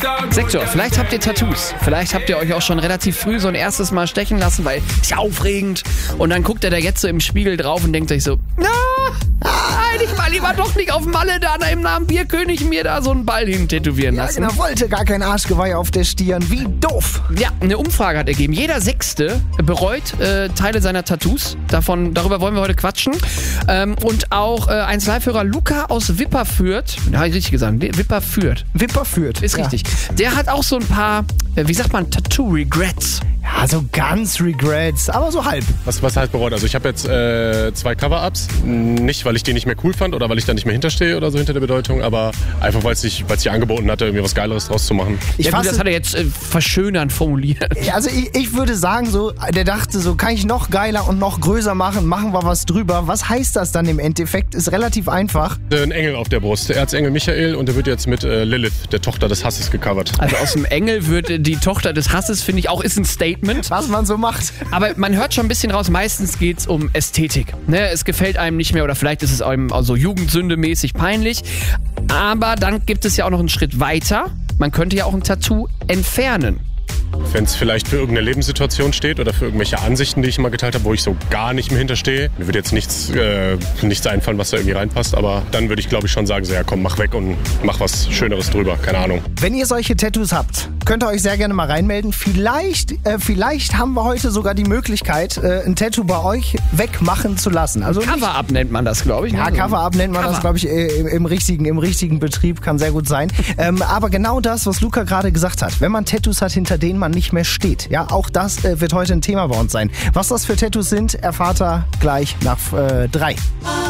Sektor, vielleicht habt ihr Tattoos. Vielleicht habt ihr euch auch schon relativ früh so ein erstes Mal stechen lassen, weil ist ja aufregend. Und dann guckt ihr da jetzt so im Spiegel drauf und denkt euch so, nein, ich war lieber doch nicht auf Malle da im Namen Bierkönig mir da so einen Ball hin tätowieren lassen. Ja, genau, wollte gar kein Arschgeweih auf der Stirn. Wie doof. Ja, eine Umfrage hat ergeben. Jeder Sechste bereut Teile seiner Tattoos. Darüber wollen wir heute quatschen. Und auch 1 Live-Hörer Luca aus Wipperfürth, habe ich richtig gesagt, Wipperfürth. Wipperfürth. Ist richtig. Der hat auch so ein paar, wie sagt man, Tattoo-Regrets. Ja, so ganz Regrets, aber so halb. Was heißt bereut? Also ich habe jetzt 2 Cover-Ups. Nicht, weil ich die nicht mehr cool fand oder weil ich da nicht mehr hinterstehe oder so hinter der Bedeutung, aber einfach, weil es sich angeboten hatte, irgendwie was Geileres draus zu machen. Das hat er jetzt verschönernd formuliert. Also ich würde sagen, so, der dachte so, kann ich noch geiler und noch größer machen wir was drüber. Was heißt das dann im Endeffekt? Ist relativ einfach. Ein Engel auf der Brust, der Erzengel Michael, und der wird jetzt mit Lilith, der Tochter des Hasses, gecovert. Also aus dem Engel wird die Tochter des Hasses, finde ich auch, ist ein Statement. Was man so macht. Aber man hört schon ein bisschen raus, meistens geht es um Ästhetik. Ne? Es gefällt einem nicht mehr oder vielleicht ist es einem also jugendsündemäßig peinlich. Aber dann gibt es ja auch noch einen Schritt weiter. Man könnte ja auch ein Tattoo entfernen. Wenn es vielleicht für irgendeine Lebenssituation steht oder für irgendwelche Ansichten, die ich mal geteilt habe, wo ich so gar nicht mehr hinterstehe. Mir würde jetzt nichts einfallen, was da irgendwie reinpasst, aber dann würde ich, glaube ich, schon sagen, so, ja komm, mach weg und mach was Schöneres drüber, keine Ahnung. Wenn ihr solche Tattoos habt, könnt ihr euch sehr gerne mal reinmelden. Vielleicht haben wir heute sogar die Möglichkeit, ein Tattoo bei euch wegmachen zu lassen. Also Cover-Up nennt man das, glaube ich. Ja, Cover-Up nennt man das, glaube ich, im richtigen Betrieb, kann sehr gut sein. Aber genau das, was Luca gerade gesagt hat, wenn man Tattoos hat, hinter denen man nicht mehr steht. Ja, auch das wird heute ein Thema bei uns sein. Was das für Tattoos sind, erfahrt ihr gleich nach 3.